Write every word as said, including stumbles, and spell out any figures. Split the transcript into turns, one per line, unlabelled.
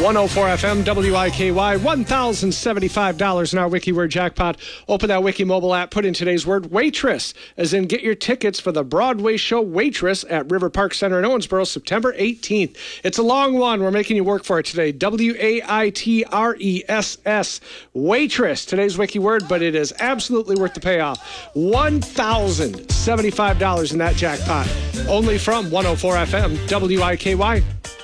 one oh four F M, W I K Y, one thousand seventy-five dollars in our Wiki Word jackpot. Open that Wiki mobile app, put in today's word, waitress, as in get your tickets for the Broadway show Waitress at River Park Center in Owensboro, September eighteenth. It's a long one. We're making you work for it today. W A I T R E S S, Waitress, today's Wiki Word, but it is absolutely worth the payoff. one thousand seventy-five dollars in that jackpot. Only from one oh four F M, W I K Y.